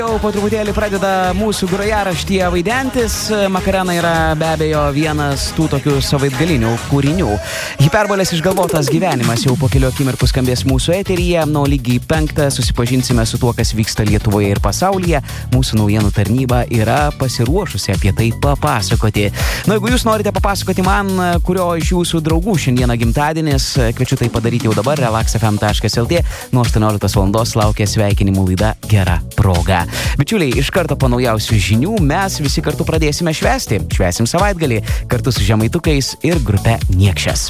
Jau po truputėlį pradeda mūsų grojaraštyje vaidentis. Makarena yra be abejo vienas tų tokių savaitgalinių kūrinių. Hiperbolės išgalvotas gyvenimas jau po kelių akimirkų skambės mūsų eteryje. Nuo lygiai 5 susipažinsime su tuo, kas vyksta Lietuvoje ir pasaulyje. Mūsų naujienų tarnyba yra pasiruošusi apie tai papasakoti. Na, jeigu jūs norite papasakoti man, kurio iš jūsų draugų šiandieną gimtadienis, kviečiu tai padaryti jau dabar. relaxfm.lt nuo 18 valandos laukia sveikinimų laida Gera proga. Bičiuliai, iš karto po naujausių žinių mes visi kartu pradėsime švęsti. Švęsim savaitgalį kartu su žemaitukais ir grupe Niekšės.